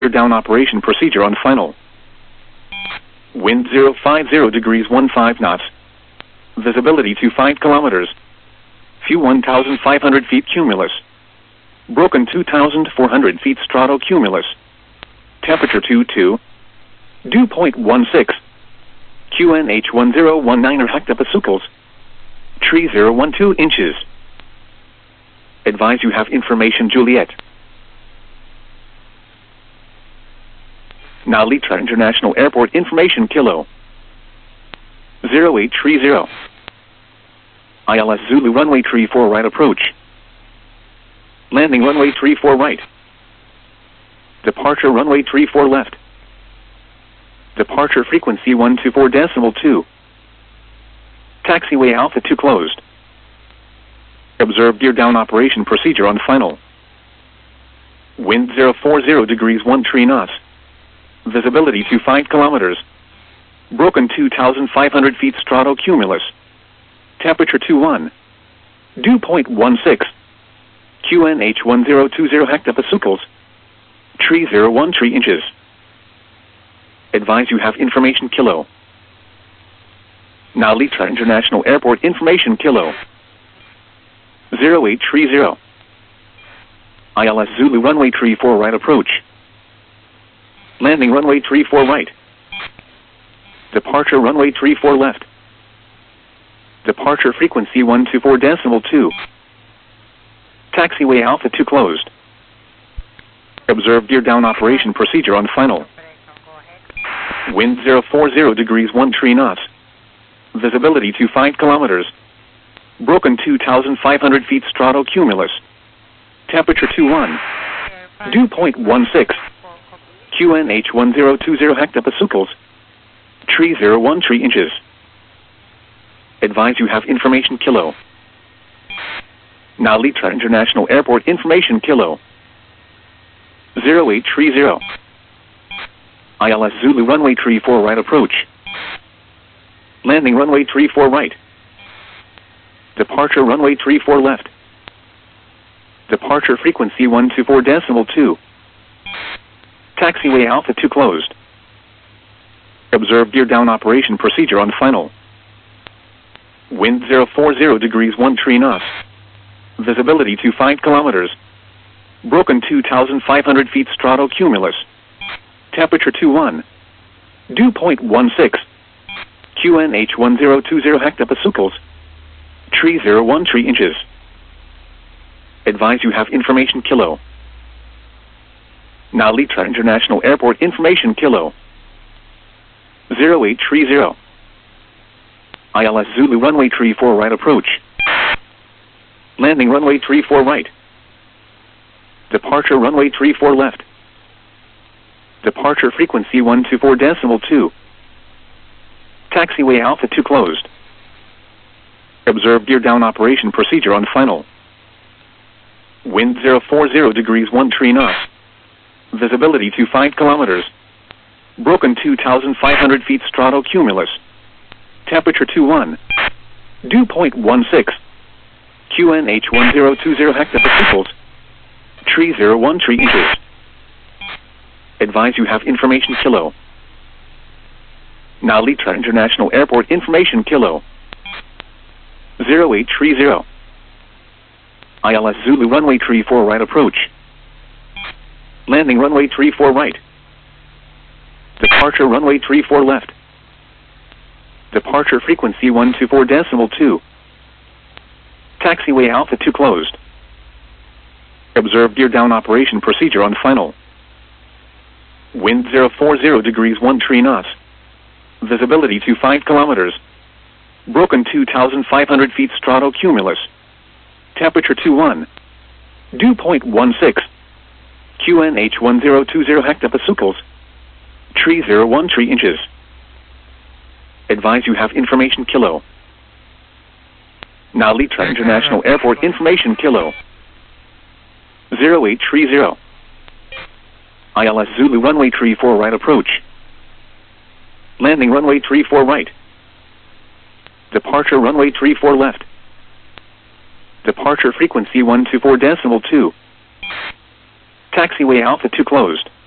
Down operation procedure on final. Wind 050 degrees 15 knots. Visibility 25 kilometers. Fuel 1,500 feet cumulus. Broken 2,400 feet strato cumulus. Temperature 22. Dew point 16. QNH 1019 hectopascals. Tree 012 inches. Advise you have information Juliet. Now Litra International Airport information Kilo 0830. ILS Zulu runway 34 right approach. Landing runway 34 right. Departure runway 34 left. Departure frequency 124.2. Taxiway Alpha 2 closed. Observe gear down operation procedure on final. Wind 040 degrees 13 knots. Visibility 25 kilometers. Broken 2,500 feet strato cumulus. Temperature 21. Dew point 16. QNH 1020 hectopascals. Tree 013 inches. Advise you have information Kilo. Now Litra International Airport information Kilo 0830. ILS Zulu runway 34 right approach. Landing runway 34 right. Departure runway 34 left. Departure frequency 124.2. Taxiway Alpha 2 closed. Observe gear down operation procedure on final. Wind 040 degrees 13 knots. Visibility 25 kilometers. Broken 2,500 feet strato cumulus. Temperature 21. Dew point 16. QNH 1020 hectopascals. Tree 013 inches. Advise you have information Kilo. Now Litra International Airport information Kilo 0830. ILS Zulu runway 34 right approach. Landing runway 34 right. Departure runway 34 left. Departure frequency 124.2. Taxiway Alpha 2 closed. Observe gear down operation procedure on final. Wind 040 degrees 13 knots. Visibility 25 kilometers. Broken 2,500 feet strato cumulus. Temperature 21. Dew point 16. QNH 1020 hectopascals. Tree 013 inches. Advise you have information Kilo. Now Litra International Airport information Kilo 0830. ILS Zulu runway 34 right approach. Landing runway 34 right. Departure runway 34 left. Departure frequency 124.2. Taxiway Alpha 2 closed. Observe gear down operation procedure on final. Wind 040 degrees 13 knots. Visibility 25 kilometers. Broken 2,500 feet strato cumulus. Temperature 21. Dew point 16. QNH 1020 hectopascals. Tree 013 inches. Advise you have information Kilo. Now Litra International Airport information Kilo 0830. ILS Zulu runway 34 right approach. Landing runway 34 right. Departure runway 34 left. Departure frequency 124.2. Taxiway Alpha 2 closed. Observe gear down operation procedure on final. Wind 040 degrees 13 knots. Visibility 25 kilometers. Broken 2,500 feet strato cumulus. Temperature 21. Dew point 16. QNH 1020 hectopascals. Tree 013 inches. Advise you have information Kilo. Now Litra International Airport information Kilo 0830. ILS Zulu runway 34 right approach. Landing runway 34 right. Departure runway 34 left. Departure frequency 124.2. Taxiway Alpha 2 closed. Observe gear down operation procedure on final. Wind 040 degrees 13 knots. Visibility 25 kilometers. Broken 2,500 feet strato cumulus. Temperature 21. Dew point 16. QNH 1020 hectopascals. Tree 013 inches. Advise you have information Kilo. Now Litra International Airport information Kilo 0830. ILS Zulu runway 34 right approach. Landing runway 34 right. Departure runway 34 left. Departure frequency 124.2. Taxiway Alpha 2 closed.